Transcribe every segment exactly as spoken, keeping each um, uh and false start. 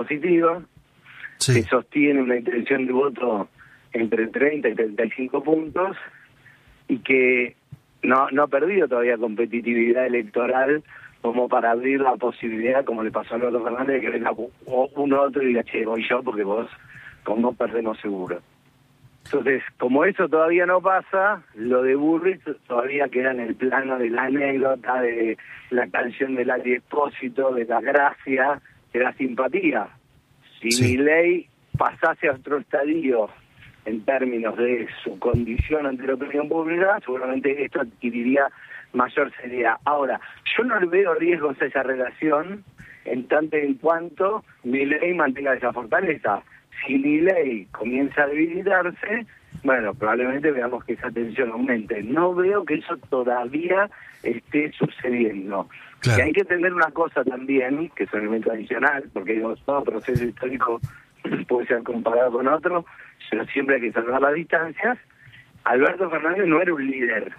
positiva, Sí. que sostiene una intención de voto entre treinta y treinta y cinco puntos y que no, no ha perdido todavía competitividad electoral como para abrir la posibilidad, como le pasó a Alberto Fernández, de que venga un otro y diga, che, voy yo porque vos, con vos perdemos seguro. Entonces, como eso todavía no pasa, lo de Bullrich todavía queda en el plano de la anécdota, de la canción de Lali Espósito, de la gracia, de la simpatía. Si Sí. Milei pasase a otro estadio en términos de su condición ante la opinión pública, seguramente esto adquiriría mayor seriedad. Ahora, yo no le veo riesgos a esa relación en tanto en cuanto Milei mantenga esa fortaleza. Si Milei comienza a debilitarse, bueno, probablemente veamos que esa tensión aumente. No veo que eso todavía esté sucediendo. Claro. Y hay que entender una cosa también, que es un elemento adicional, porque digo, todo proceso histórico puede ser comparado con otro, pero siempre hay que salvar las distancias. Alberto Fernández no era un líder,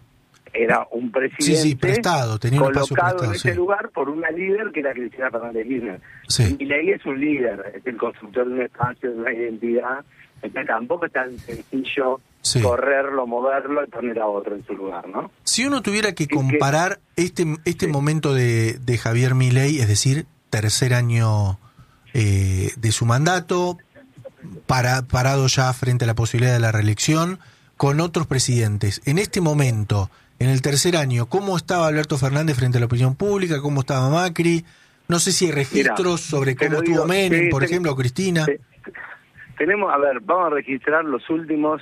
era un presidente Sí, sí, prestado, tenía un espacio colocado prestado, en ese sí. lugar por una líder que era Cristina Fernández de Kirchner. Sí. Milei es un líder, es el constructor de un espacio, de una identidad. Entonces tampoco es tan sencillo Sí. correrlo, moverlo y poner a otro en su lugar, ¿no? Si uno tuviera que que- comparar este este Sí. momento de, de Javier Milei, es decir, tercer año eh, de su mandato, para, parado ya frente a la posibilidad de la reelección, con otros presidentes, en este momento, en el tercer año, ¿cómo estaba Alberto Fernández frente a la opinión pública? ¿Cómo estaba Macri? No sé si hay registros Mirá, sobre te cómo lo estuvo digo, Menem, sí, por te- ejemplo, o Cristina. te- Tenemos, a ver, vamos a registrar los últimos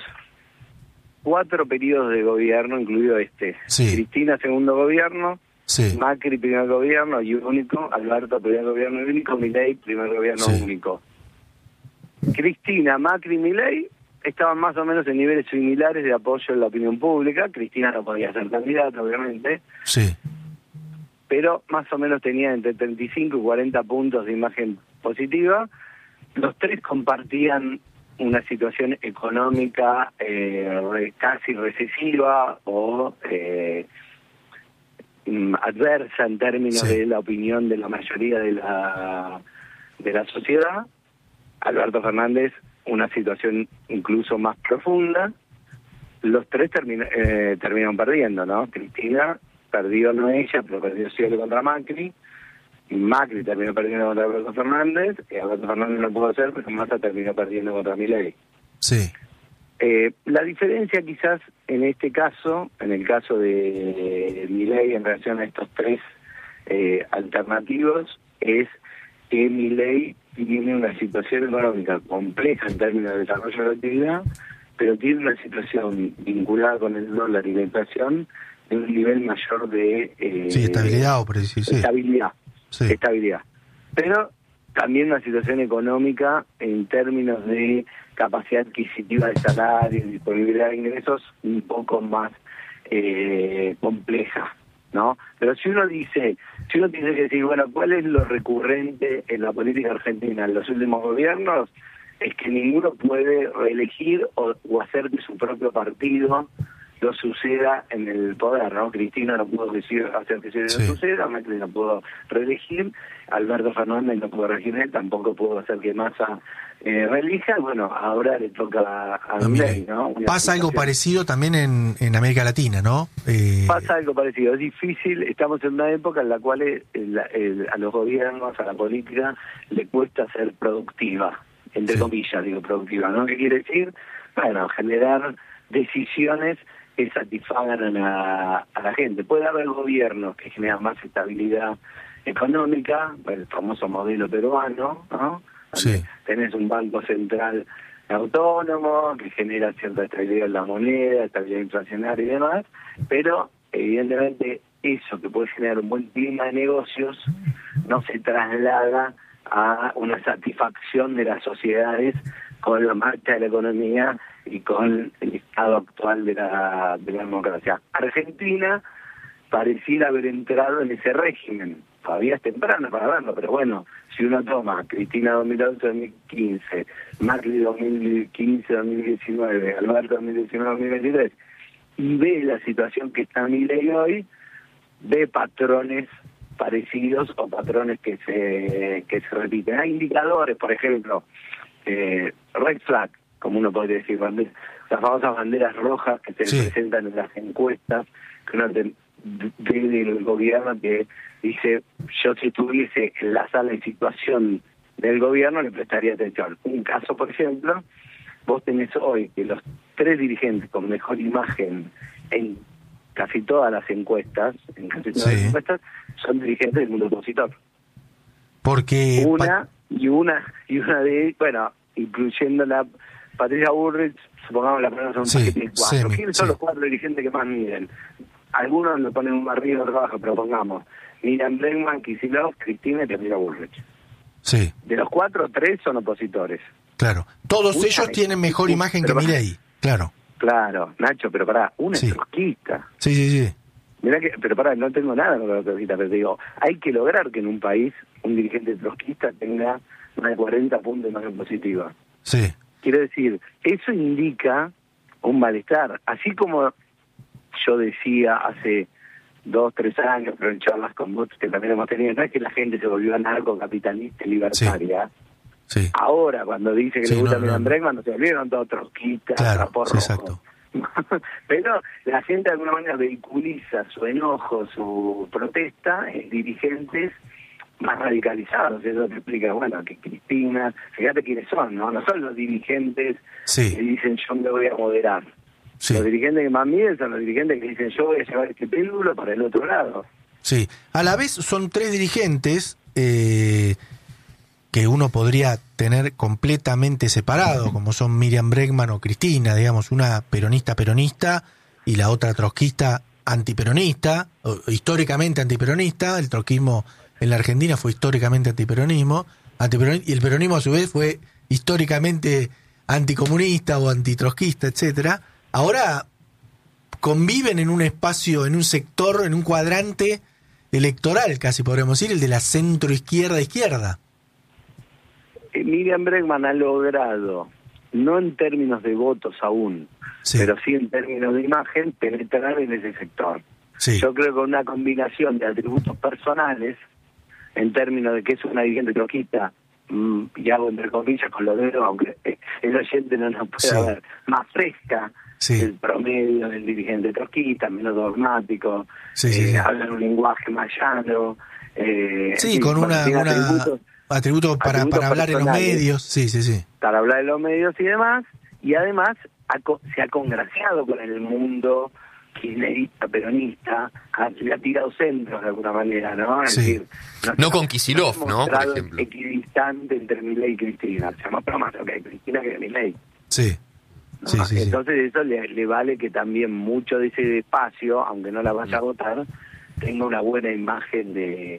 cuatro periodos de gobierno, incluido este. Sí. Cristina, segundo gobierno, Sí, Macri, primer gobierno y único, Alberto, primer gobierno y único, Milei, primer gobierno Sí. único. Cristina, Macri y Milei estaban más o menos en niveles similares de apoyo en la opinión pública. Cristina no podía ser candidata, obviamente, sí, pero más o menos tenía entre treinta y cinco y cuarenta puntos de imagen positiva. Los tres compartían una situación económica eh, re- casi recesiva o eh, mm, adversa en términos Sí. de la opinión de la mayoría de la de la sociedad. Alberto Fernández, una situación incluso más profunda. Los tres termina, eh, terminaron perdiendo, ¿no? Cristina perdió, no ella, pero perdió sí contra Macri. Macri terminó perdiendo contra Alberto Fernández, y Alberto Fernández no pudo hacer, pero Massa terminó perdiendo contra Milei. sí, Eh, la diferencia quizás en este caso, en el caso de Milei en relación a estos tres eh, alternativos, es que Milei tiene una situación económica compleja en términos de desarrollo de la actividad, pero tiene una situación vinculada con el dólar y la inflación de un nivel mayor de eh, sí, estabilidad o por decir, sí. estabilidad, Sí. estabilidad. Pero también una situación económica en términos de capacidad adquisitiva de salario y disponibilidad de ingresos un poco más eh, compleja, ¿no? Pero si uno dice, si uno tiene que decir, bueno, ¿cuál es lo recurrente en la política argentina en los últimos gobiernos? Es que ninguno puede reelegir o, o hacer que su propio partido lo suceda en el poder, ¿no? Cristina no pudo decir, hacer que se Sí. suceda, Macri no pudo reelegir, Alberto Fernández no pudo reelegir él, tampoco pudo hacer que Massa eh, reelija, bueno, ahora le toca a, a No, Milei, Milei. ¿no? Una Pasa algo situación- parecido también en, en América Latina, ¿no? Eh, Pasa algo parecido, es difícil, estamos en una época en la cual el- el- a los gobiernos, a la política, le cuesta ser productiva, entre Sí. comillas digo productiva, ¿no? ¿Qué quiere decir? Bueno, generar decisiones que satisfagan a la, a la gente. Puede haber gobiernos que generan más estabilidad económica, el famoso modelo peruano, ¿no? Sí. Tenés un banco central autónomo que genera cierta estabilidad en la moneda, estabilidad inflacionaria y demás, pero evidentemente eso que puede generar un buen clima de negocios no se traslada a una satisfacción de las sociedades con la marcha de la economía y con el estado actual de la, de la democracia. Argentina pareciera haber entrado en ese régimen. Todavía es temprano para verlo, pero bueno, si uno toma Cristina dos mil once a dos mil quince, Macri dos mil quince a dos mil diecinueve, Alberto dos mil diecinueve a dos mil veintitrés, y ve la situación que está Milei hoy, ve patrones parecidos o patrones que se que se repiten. Hay indicadores, por ejemplo, eh, red flag, como uno podría decir, banderas, las famosas banderas rojas que se sí. presentan en las encuestas, que uno te, ve del gobierno que dice, yo si estuviese en la sala de situación del gobierno le prestaría atención. Un caso, por ejemplo, vos tenés hoy que los tres dirigentes con mejor imagen en casi todas las encuestas, en casi todas sí. las encuestas, son dirigentes del mundo opositor. Porque una y una y una de, bueno, incluyendo la Patricia Bullrich, supongamos la ponemos en un sí, paquete de cuatro. ¿Quiénes sí. son los cuatro dirigentes que más miden? Algunos le ponen un arriba y otro abajo, pero pongamos Miriam Bregman, Kicillof, Cristina y Patricia Bullrich. Sí. De los cuatro, tres son opositores. Claro. Todos una ellos es, tienen mejor uh, imagen que Milei. Claro. Claro, Nacho, pero pará, una sí. es trotskista. Sí, sí, sí. Mirá que, pero pará, no tengo nada con la trotskista, pero te digo, hay que lograr que en un país un dirigente trotskista tenga más de cuarenta puntos de imagen positiva. Sí. Quiero decir, eso indica un malestar. Así como yo decía hace dos, tres años, pero en charlas con vos que también hemos tenido, no es que la gente se volvió anarcocapitalista y libertaria. Sí. Sí. Ahora, cuando dice que sí, le gusta no, Miriam no. Bregman, no se volvieron todos trotskistas, claro, trapos sí, rojos. Exacto. Pero la gente de alguna manera vehiculiza su enojo, su protesta en dirigentes más radicalizados. Eso te explica, bueno, que Cristina, fíjate quiénes son, ¿no? No son los dirigentes sí. que dicen yo me voy a moderar. Sí. Los dirigentes que más miden son los dirigentes que dicen yo voy a llevar este péndulo para el otro lado. Sí, a la vez son tres dirigentes eh, que uno podría tener completamente separados, como son Miriam Bregman o Cristina, digamos, una peronista peronista y la otra trotskista antiperonista, o, históricamente antiperonista. El trotskismo en la Argentina fue históricamente antiperonismo, antiperonismo, y el peronismo a su vez fue históricamente anticomunista o antitrotskista, etcétera. Ahora conviven en un espacio, en un sector, en un cuadrante electoral, casi podríamos decir, el de la centro-izquierda-izquierda. Miriam Bregman ha logrado, no en términos de votos aún, sí. pero sí en términos de imagen, penetrar en ese sector. Sí. Yo creo que una combinación de atributos personales, en términos de que es una dirigente trotskista, mmm, y hago entre comillas con los dedos, aunque el oyente no nos pueda sí. ver, más fresca, sí. el promedio del dirigente trotskista, menos dogmático, sí, sí, eh, sí. habla un lenguaje más llano. Eh, sí, sí, con una, una atributos, atributos para, atributos para hablar en los medios, sí, sí, sí. Para hablar en los medios y demás, y además ha, se ha congraciado con el mundo kirchnerista, peronista, ha, le ha tirado centros de alguna manera, ¿no? Es sí. decir, no, no con Kicillof, ¿no? Por ejemplo. Equidistante entre Milei y Cristina. Se llama pero más ok, Cristina que Milei. Sí. ¿No? Sí, sí, Entonces sí. eso le, le vale que también mucho de ese espacio, aunque no la vaya a votar, tenga una buena imagen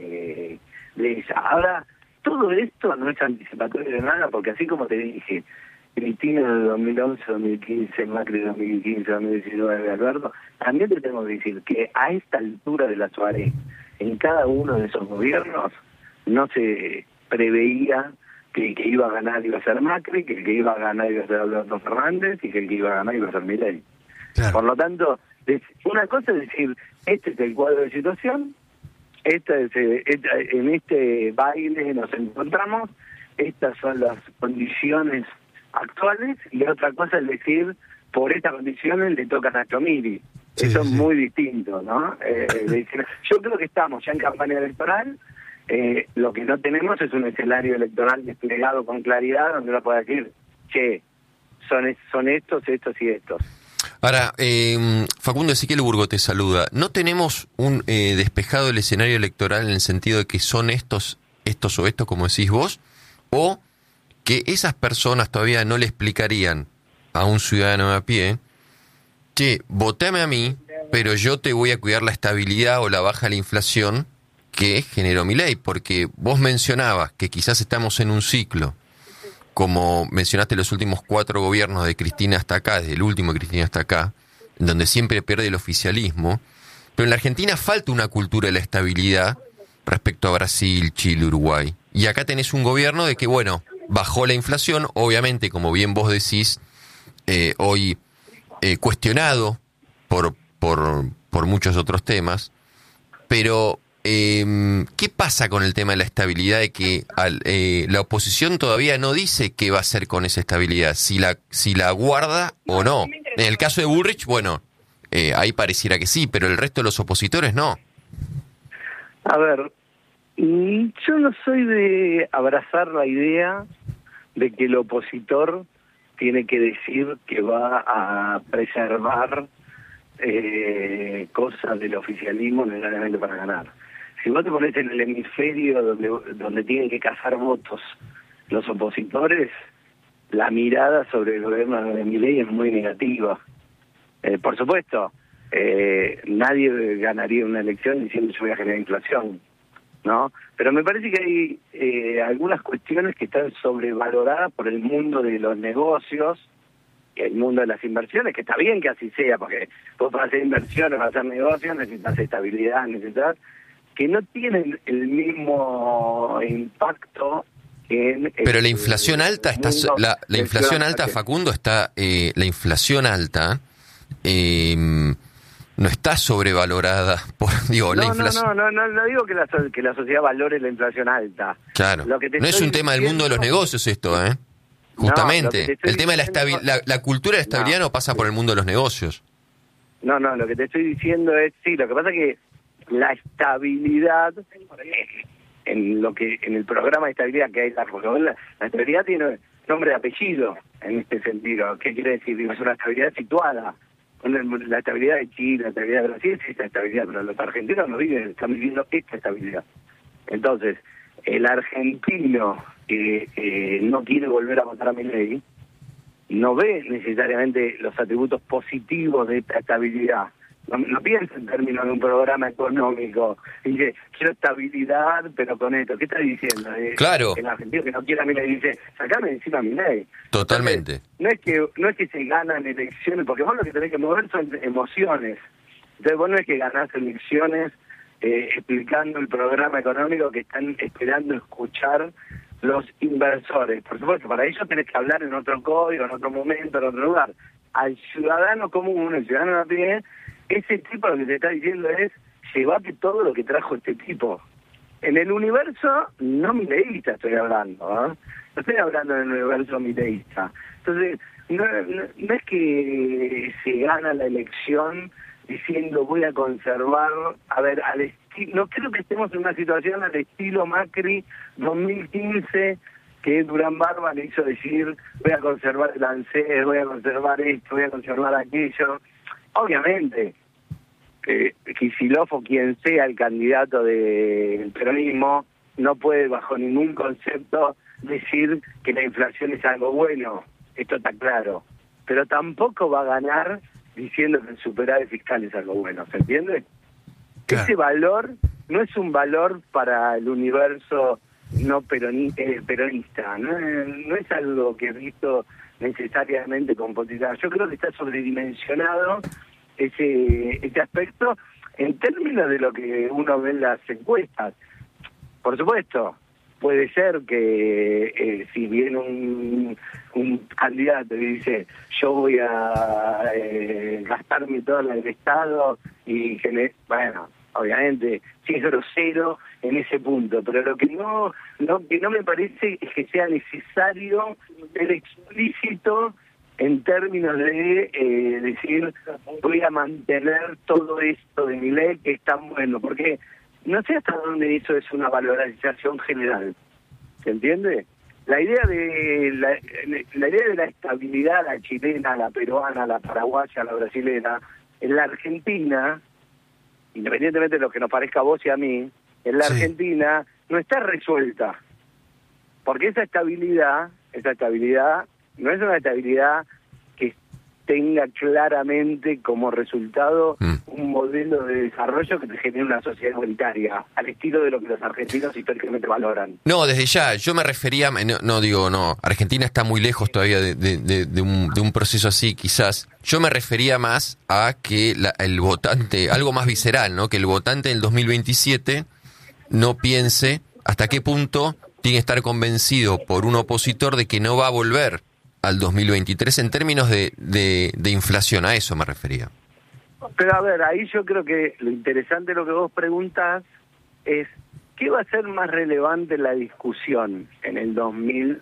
de, de ella. Ahora, todo esto no es anticipatorio de nada, porque así como te dije, Cristina de dos mil once, dos mil quince, Macri de dos mil quince, dos mil diecinueve, Alberto, también te tengo que decir que a esta altura de la soirée, en cada uno de esos gobiernos, no se preveía que el que iba a ganar iba a ser Macri, que el que iba a ganar iba a ser Alberto Fernández y que el que iba a ganar iba a ser Milei. Claro. Por lo tanto, una cosa es decir, este es el cuadro de situación, esta es, esta, en este baile nos encontramos, estas son las condiciones actuales, y otra cosa es decir, por estas condiciones le toca a Nacho Miri. Sí, Eso sí. es muy distinto, ¿no? Eh, decir, yo creo que estamos ya en campaña electoral. Eh, lo que no tenemos es un escenario electoral desplegado con claridad donde uno pueda decir, che, son, son estos, estos y estos. Ahora, eh, Facundo Ezequiel Burgo te saluda. ¿No tenemos un eh, despejado el escenario electoral en el sentido de que son estos, estos o estos, como decís vos? ¿O que esas personas todavía no le explicarían a un ciudadano a pie, che, votame a mí, pero yo te voy a cuidar la estabilidad o la baja de la inflación que generó Milei? Porque vos mencionabas que quizás estamos en un ciclo, como mencionaste los últimos cuatro gobiernos de Cristina hasta acá, desde el último de Cristina hasta acá, donde siempre pierde el oficialismo, pero en la Argentina falta una cultura de la estabilidad respecto a Brasil, Chile, Uruguay. Y acá tenés un gobierno de que, bueno, bajó la inflación, obviamente, como bien vos decís, eh, hoy eh, cuestionado por, por, por muchos otros temas, pero eh, ¿qué pasa con el tema de la estabilidad? De que al, eh, la oposición todavía no dice qué va a hacer con esa estabilidad, si la, si la guarda o no. En el caso de Bullrich, bueno, eh, ahí pareciera que sí, pero el resto de los opositores no. A ver, yo no soy de abrazar la idea de que el opositor tiene que decir que va a preservar eh, cosas del oficialismo necesariamente para ganar. Si vos te pones en el hemisferio donde, donde tienen que cazar votos los opositores, la mirada sobre el gobierno de Milei es muy negativa. Eh, por supuesto, eh, nadie ganaría una elección diciendo yo voy a generar inflación, ¿no? Pero me parece que hay eh, algunas cuestiones que están sobrevaloradas por el mundo de los negocios, el mundo de las inversiones, que está bien que así sea, porque vos para hacer inversiones, para hacer negocios, necesitas estabilidad, necesitas que no tienen el mismo impacto que en... Pero el, la inflación alta, está la, la inflación alta, Facundo, está eh, la inflación alta... Eh, no está sobrevalorada por digo no, la inflación. No, no, no, no, no digo que la, que la sociedad valore la inflación alta. Claro. Lo que te no es un tema diciendo... del mundo de los negocios esto, ¿eh? Justamente. No, el tema de la, diciendo... la, la cultura de la estabilidad no, no pasa por el mundo de los negocios. No, no, lo que te estoy diciendo es, sí, lo que pasa es que la estabilidad, en lo que en el programa de estabilidad que hay, la, la estabilidad tiene nombre y apellido en este sentido. ¿Qué quiere decir? Digo, es una estabilidad situada. La estabilidad de Chile, la estabilidad de Brasil es esta estabilidad, pero los argentinos no viven, están viviendo esta estabilidad. Entonces, el argentino que eh, no quiere volver a votar a Milei no ve necesariamente los atributos positivos de esta estabilidad. No, no piensa en términos de un programa económico. Dice, quiero estabilidad, pero con esto. ¿Qué está diciendo? Claro. El argentino que no quiere a Milei dice, sacame encima a Milei. Totalmente. Entonces, no es que no es que se ganan elecciones, porque vos lo que tenés que mover son emociones. Entonces vos no es que ganás elecciones eh, explicando el programa económico que están esperando escuchar los inversores. Por supuesto, para ello tenés que hablar en otro código, en otro momento, en otro lugar. Al ciudadano común, el ciudadano a pie, ese tipo lo que te está diciendo es, llevate todo lo que trajo este tipo. En el universo no mileísta estoy hablando, ¿eh? No estoy hablando en el universo mileísta. Entonces, no, no, no es que se gana la elección diciendo voy a conservar, a ver, al estilo, no creo que estemos en una situación al estilo Macri dos mil quince, que Durán Barba le hizo decir voy a conservar el ANSES, voy a conservar esto, voy a conservar aquello. Obviamente, que Kicillof o quien sea el candidato del peronismo no puede bajo ningún concepto decir que la inflación es algo bueno, esto está claro, pero tampoco va a ganar diciendo que el superávit fiscal es algo bueno, ¿se entiende? Claro. Ese valor no es un valor para el universo no peroni eh, peronista, ¿no? No es algo que he visto necesariamente con potencial. Yo creo que está sobredimensionado ese, ese aspecto en términos de lo que uno ve en las encuestas. Por supuesto, puede ser que eh, si viene un, un candidato y dice yo voy a eh, gastarme todo en el Estado y que, bueno, obviamente sí es grosero en ese punto, pero lo que no, no que no me parece es que sea necesario ser explícito en términos de eh, decir voy a mantener todo esto de mi ley que es tan bueno, porque no sé hasta dónde eso es una valorización general, ¿se entiende? La idea de la, la idea de la estabilidad, la chilena, la peruana, la paraguaya, la brasilera, en la Argentina, independientemente de lo que nos parezca a vos y a mí, en la sí. Argentina no está resuelta, porque esa estabilidad, esa estabilidad no es una estabilidad que tenga claramente como resultado mm. un modelo de desarrollo que te genere una sociedad igualitaria, al estilo de lo que los argentinos históricamente valoran. No, desde ya, yo me refería, no, no digo, no, Argentina está muy lejos todavía de, de, de, de, un, de un proceso así, quizás. Yo me refería más a que la, el votante, algo más visceral, ¿no? Que el votante del dos mil veintisiete no piense hasta qué punto tiene que estar convencido por un opositor de que no va a volver al dos mil veintitrés en términos de, de, de inflación, a eso me refería. Pero a ver, ahí yo creo que lo interesante de lo que vos preguntás es ¿qué va a ser más relevante la discusión en el dos mil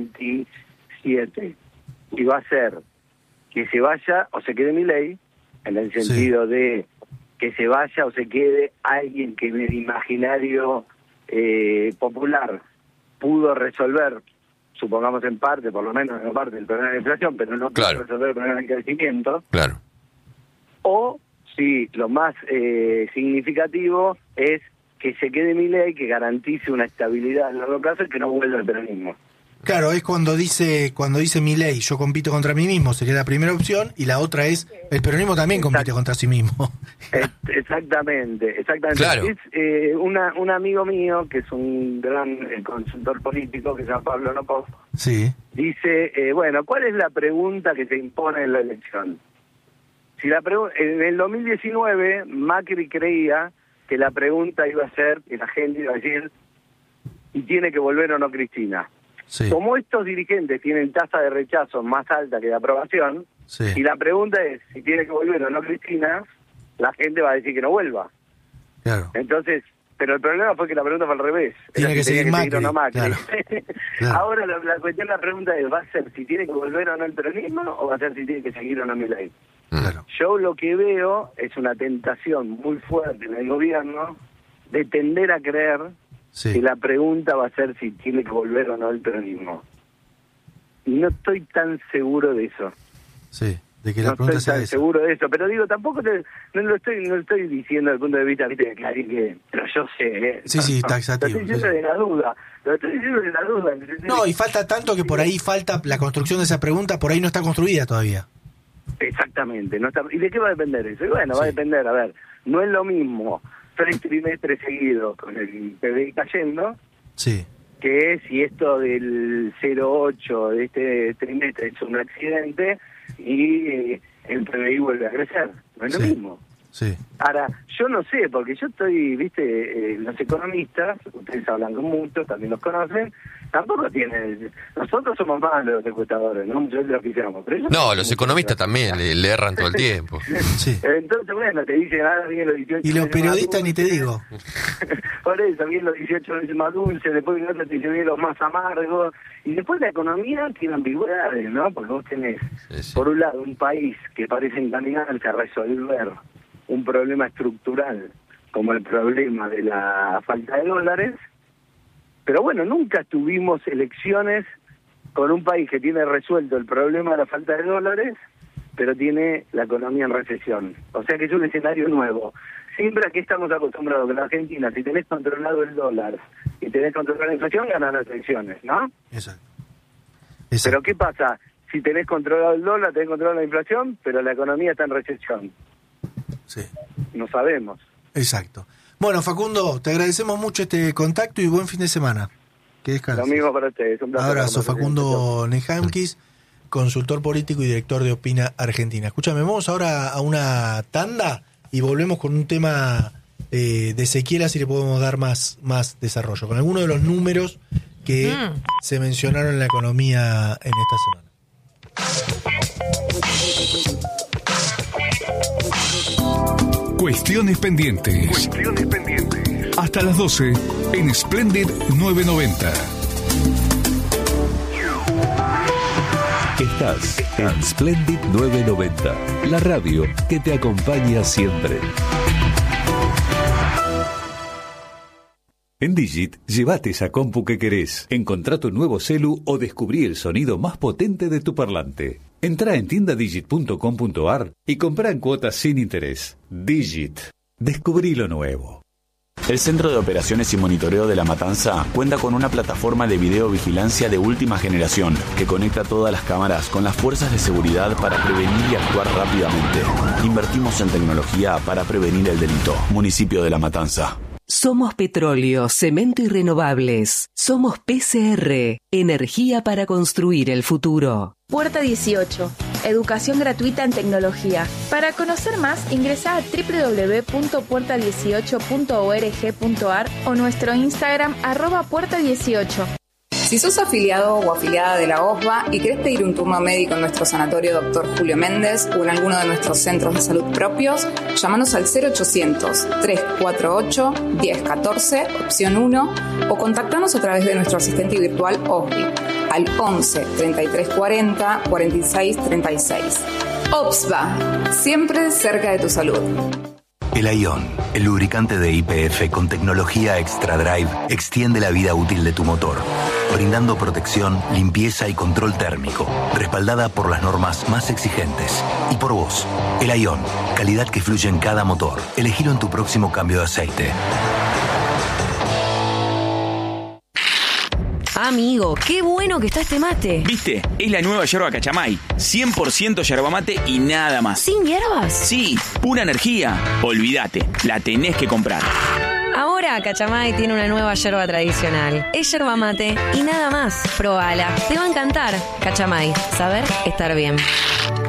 veintisiete? Y va a ser que se vaya o se quede Milei, en el sentido sí. de que se vaya o se quede alguien que en el imaginario eh, popular pudo resolver, supongamos en parte, por lo menos en parte, el problema de la inflación, pero no claro. pudo resolver el problema del crecimiento. Claro. O, sí, lo más eh, significativo es que se quede Milei, que garantice una estabilidad a largo plazo y que no vuelva el peronismo. Claro, es cuando dice cuando dice Milei, yo compito contra mí mismo, sería la primera opción, y la otra es, el peronismo también compite Exacto. contra sí mismo. Exactamente, exactamente. Claro. Es eh, una, un amigo mío, que es un gran eh, consultor político, que se llama Pablo Nopov, sí. dice, eh, bueno, ¿cuál es la pregunta que se impone en la elección? Si la pregu- en el dos mil diecinueve, Macri creía que la pregunta iba a ser, que la gente iba a decir, ¿y tiene que volver o no Cristina? Sí. Como estos dirigentes tienen tasa de rechazo más alta que de aprobación, sí. y la pregunta es si tiene que volver o no Cristina, la gente va a decir que no vuelva. Claro. Entonces, pero el problema fue que la pregunta fue al revés. Tiene que, si seguir, tenía que Macri, seguir o no Macri. Claro. Claro. Ahora la, la cuestión, la pregunta es, ¿va a ser si tiene que volver o no el peronismo o va a ser si tiene que seguir o no Milei? Claro. Yo lo que veo es una tentación muy fuerte en el gobierno de tender a creer sí. que la pregunta va a ser si tiene que volver o no el peronismo. Y no estoy tan seguro de eso. Sí, de que la no pregunta estoy sea tan esa. seguro de eso, pero digo, tampoco te, no lo estoy no lo estoy diciendo desde el punto de vista, viste, que alguien que, pero yo sé, ¿eh? Sí, sí, no, taxativo. Lo estoy diciendo sí. de la duda, lo estoy diciendo de la duda. No, y falta tanto que por ahí falta la construcción de esa pregunta, por ahí no está construida todavía. Exactamente, no está, ¿y de qué va a depender eso? Y bueno, sí. va a depender, a ver, no es lo mismo tres trimestres seguidos con el P B I cayendo, sí. que si esto del cero coma ocho de este trimestre es un accidente y el P B I vuelve a crecer, no es sí. lo mismo. Sí. Ahora, yo no sé, porque yo estoy, viste, eh, los economistas, ustedes hablan con muchos, también los conocen, tampoco tienen, nosotros somos más los encuestadores, ¿no? Muchos lo oficiamos. Pero no, los economistas también le, le erran todo el tiempo. Sí. Entonces, bueno, te dicen, ahora vienen los dieciocho. Y los periodistas ni te digo. Por eso, vienen los dieciocho veces más dulces, después vienen otros te dicen vienen los más amargos, y después la economía tiene ambigüedades, ¿no? Porque vos tenés, sí, sí. por un lado, un país que parece encaminarse a resolver un problema estructural como el problema de la falta de dólares, pero bueno, nunca tuvimos elecciones con un país que tiene resuelto el problema de la falta de dólares, pero tiene la economía en recesión. O sea que es un escenario nuevo. Siempre aquí estamos acostumbrados que en Argentina, si tenés controlado el dólar y tenés controlado la inflación, ganan las elecciones, ¿no? Exacto. Exacto. Pero ¿qué pasa? Si tenés controlado el dólar, tenés controlado la inflación, pero la economía está en recesión. Sí. No sabemos. Exacto. Bueno, Facundo, te agradecemos mucho este contacto y buen fin de semana. Que descanses. Lo mismo para ustedes. Un placer. Abrazo, Facundo Nehamkis, consultor político y director de Opina Argentina. Escúchame, vamos ahora a una tanda y volvemos con un tema eh, de Ezequiel, así le podemos dar más, más desarrollo, con algunos de los números que mm. se mencionaron en la economía en esta semana. Cuestiones pendientes. Cuestiones pendientes. Hasta las doce en Splendid novecientos noventa. Estás en Splendid novecientos noventa, la radio que te acompaña siempre. En Digit, llévate esa compu que querés, encontrá tu nuevo celu o descubrí el sonido más potente de tu parlante. Entrá en tienda digit punto com punto a r y comprá en cuotas sin interés. Digit. Descubrí lo nuevo. El Centro de Operaciones y Monitoreo de La Matanza cuenta con una plataforma de videovigilancia de última generación que conecta todas las cámaras con las fuerzas de seguridad para prevenir y actuar rápidamente. Invertimos en tecnología para prevenir el delito. Municipio de La Matanza. Somos petróleo, cemento y renovables. Somos P C R, energía para construir el futuro. Puerta dieciocho, educación gratuita en tecnología. Para conocer más, ingresa a doble u doble u doble u punto puerta dieciocho punto org punto a r o nuestro Instagram arroba puerta dieciocho. Si sos afiliado o afiliada de la O S B A y querés pedir un turno médico en nuestro sanatorio Doctor Julio Méndez o en alguno de nuestros centros de salud propios, llámanos al cero ochocientos, trescientos cuarenta y ocho, diez catorce, opción uno, o contactanos a través de nuestro asistente virtual O S B I al once, treinta y tres cuarenta, cuarenta y seis treinta y seis. O S B A, siempre cerca de tu salud. El Ion, el lubricante de Y P F con tecnología Extra Drive, extiende la vida útil de tu motor, brindando protección, limpieza y control térmico, respaldada por las normas más exigentes. Y por vos, el Ion, calidad que fluye en cada motor. Elegilo en tu próximo cambio de aceite. Amigo, qué bueno que está este mate. ¿Viste? Es la nueva yerba Cachamay. cien por ciento yerba mate y nada más. ¿Sin hierbas? Sí, pura energía. Olvídate, la tenés que comprar. Ahora Cachamay tiene una nueva yerba tradicional. Es yerba mate y nada más. Probala, te va a encantar. Cachamay, saber estar bien.